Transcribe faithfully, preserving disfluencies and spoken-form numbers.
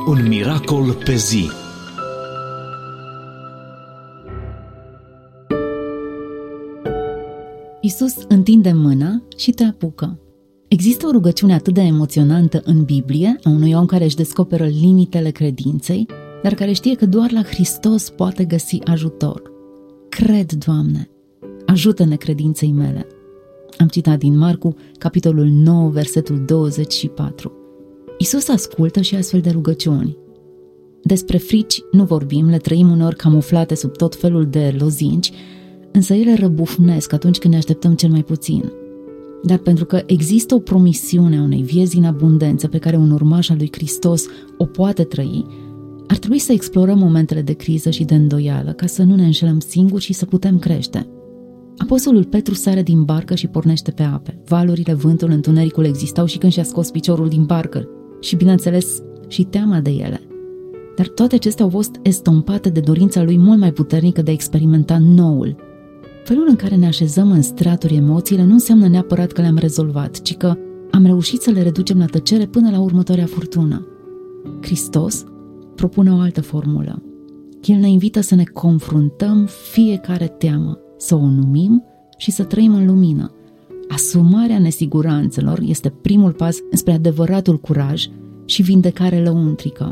Un miracol pe zi. Iisus întinde mâna și te apucă. Există o rugăciune atât de emoționantă în Biblie a unui om care își descoperă limitele credinței, dar care știe că doar la Hristos poate găsi ajutor. Cred, Doamne, ajută-ne credinței mele. Am citat din Marcu, capitolul nouă, versetul douăzeci și patru. Iisus ascultă și astfel de rugăciuni. Despre frici nu vorbim, le trăim uneori camuflate sub tot felul de lozinci, însă ele răbufnesc atunci când ne așteptăm cel mai puțin. Dar pentru că există o promisiune a unei vieți în abundență pe care un urmaș al lui Hristos o poate trăi, ar trebui să explorăm momentele de criză și de îndoială ca să nu ne înșelăm singuri și să putem crește. Apostolul Petru sare din barcă și pornește pe ape. Valurile, vântul, întunericul existau și când și-a scos piciorul din barcă și, bineînțeles, și teama de ele. Dar toate acestea au fost estompate de dorința lui mult mai puternică de a experimenta noul. Felul în care ne așezăm în straturi emoțiile nu înseamnă neapărat că le-am rezolvat, ci că am reușit să le reducem la tăcere până la următoarea furtună. Hristos propune o altă formulă. El ne invită să ne confruntăm fiecare teamă, să o numim și să trăim în lumină. Asumarea nesiguranțelor este primul pas spre adevăratul curaj și vindecare lăuntrică.